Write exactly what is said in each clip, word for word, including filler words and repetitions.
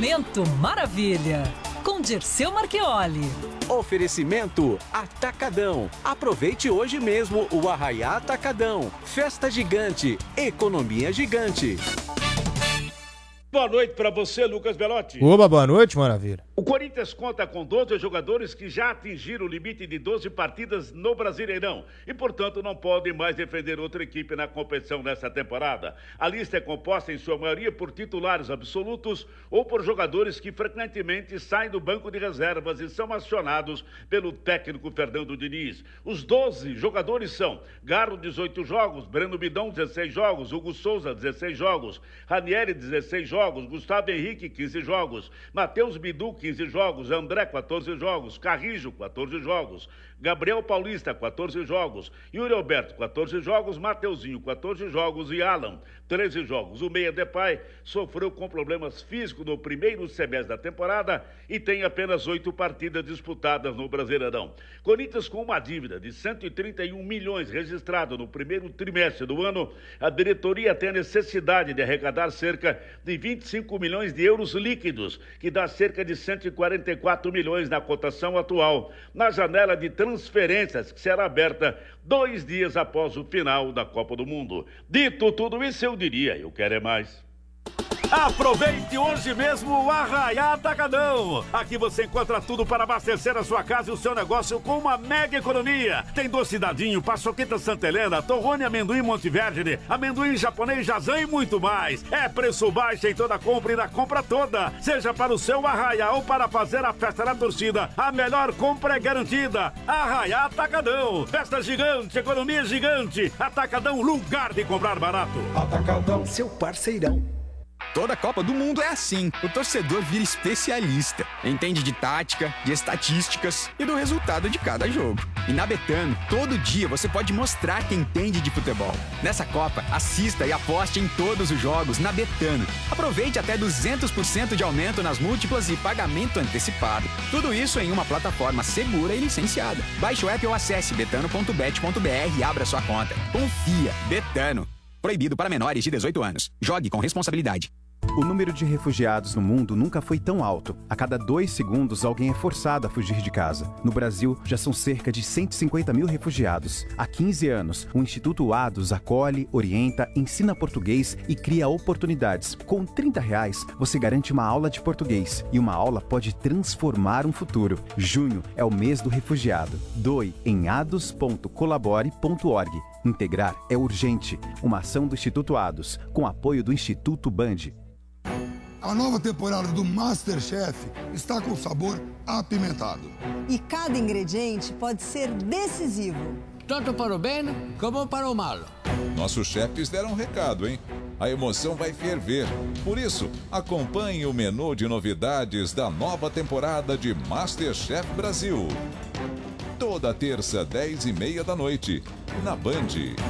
Momento Maravilha, com Dirceu Marchioli. Oferecimento Atacadão. Aproveite hoje mesmo o Arraiá Atacadão. Festa gigante, economia gigante. Boa noite para você, Lucas Belotti. Oba, boa noite, maravilha. O Corinthians conta com doze jogadores que já atingiram o limite de doze partidas no Brasileirão e, portanto, não podem mais defender outra equipe na competição nesta temporada. A lista é composta, em sua maioria, por titulares absolutos ou por jogadores que frequentemente saem do banco de reservas e são acionados pelo técnico Fernando Diniz. Os doze jogadores são Garro, dezoito jogos, Breno Bidon, dezesseis jogos, Hugo Souza, dezesseis jogos, Ranieri, dezesseis jogos, Gustavo Henrique, quinze jogos, Matheus Bidu, quinze jogos, André, quatorze jogos, Carrijo, quatorze jogos, Gabriel Paulista, quatorze jogos, Yuri Alberto, quatorze jogos, Mateuzinho, quatorze jogos e Alan, treze jogos. O Meia Depay sofreu com problemas físicos no primeiro semestre da temporada e tem apenas oito partidas disputadas no Brasileirão. Corinthians, com uma dívida de cento e trinta e um milhões registrada no primeiro trimestre do ano, a diretoria tem a necessidade de arrecadar cerca de vinte e cinco milhões de euros líquidos, que dá cerca de cento e quarenta e quatro milhões na cotação atual, na janela de transferências que será aberta dois dias após o final da Copa do Mundo. Dito tudo isso, eu diria, eu quero é mais. Aproveite hoje mesmo o Arraiá Atacadão. Aqui você encontra tudo para abastecer a sua casa e o seu negócio com uma mega economia. Tem doce dadinho, paçoquita Santa Helena, torrone amendoim Montevergine, amendoim japonês Jazan e muito mais. É preço baixo em toda compra e na compra toda. Seja para o seu Arraiá ou para fazer a festa da torcida, a melhor compra é garantida. Arraiá Atacadão. Festa gigante, economia gigante. Atacadão, lugar de comprar barato. Atacadão, seu parceirão. Toda Copa do Mundo é assim. O torcedor vira especialista. Entende de tática, de estatísticas e do resultado de cada jogo. E na Betano, todo dia você pode mostrar que entende de futebol. Nessa Copa, assista e aposte em todos os jogos na Betano. Aproveite até duzentos por cento de aumento nas múltiplas e pagamento antecipado. Tudo isso em uma plataforma segura e licenciada. Baixe o app ou acesse betano ponto bet ponto br e abra sua conta. Confia. Betano. Proibido para menores de dezoito anos. Jogue com responsabilidade. O número de refugiados no mundo nunca foi tão alto. A cada dois segundos, alguém é forçado a fugir de casa. No Brasil, já são cerca de cento e cinquenta mil refugiados. Há quinze anos, o Instituto Ados acolhe, orienta, ensina português e cria oportunidades. Com trinta reais, você garante uma aula de português. E uma aula pode transformar um futuro. Junho é o mês do refugiado. Doe em ados ponto colabore ponto org. Integrar é urgente. Uma ação do Instituto Ados, com apoio do Instituto Band. A nova temporada do MasterChef está com sabor apimentado. E cada ingrediente pode ser decisivo. Tanto para o bem como para o mal. Nossos chefes deram um recado, hein? A emoção vai ferver. Por isso, acompanhe o menu de novidades da nova temporada de MasterChef Brasil. Toda terça, dez e meia da noite, na Band.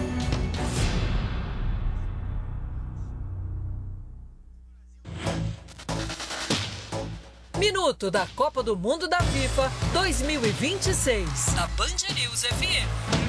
Minuto da Copa do Mundo da FIFA dois mil e vinte e seis, na Band News F M.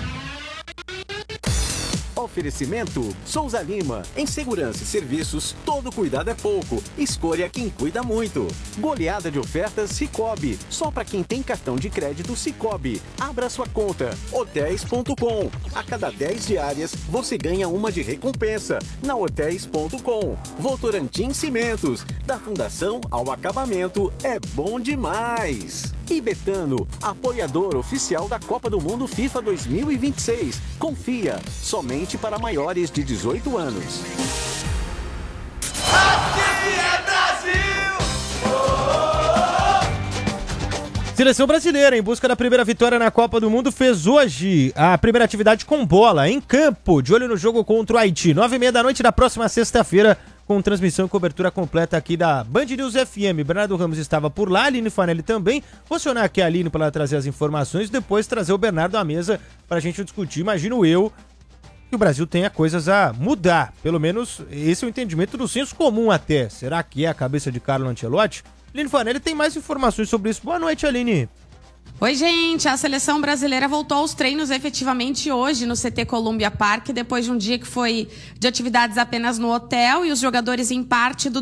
Oferecimento Souza Lima. Em segurança e serviços, todo cuidado é pouco. Escolha quem cuida muito. Goleada de ofertas Sicoob. Só para quem tem cartão de crédito Sicoob. Abra sua conta. hotéis ponto com. A cada dez diárias, você ganha uma de recompensa. Na hotéis ponto com. Votorantim Cimentos. Da fundação ao acabamento, é bom demais. E Betano, apoiador oficial da Copa do Mundo FIFA dois mil e vinte e seis. Confia, somente para maiores de dezoito anos. Aqui é Brasil! Seleção brasileira, em busca da primeira vitória na Copa do Mundo, fez hoje a primeira atividade com bola, em campo, de olho no jogo contra o Haiti. Nove e meia da noite da próxima sexta-feira, com transmissão e cobertura completa aqui da Band News F M. Bernardo Ramos estava por lá, Aline Fanelli também. Vou acionar aqui a Aline para ela trazer as informações e depois trazer o Bernardo à mesa para a gente discutir. Imagino eu que o Brasil tenha coisas a mudar. Pelo menos esse é o entendimento do senso comum até. Será que é a cabeça de Carlo Ancelotti? Aline Fanelli tem mais informações sobre isso. Boa noite, Aline. Oi, gente. A seleção brasileira voltou aos treinos efetivamente hoje no C T Columbia Park, depois de um dia que foi de atividades apenas no hotel e os jogadores em parte do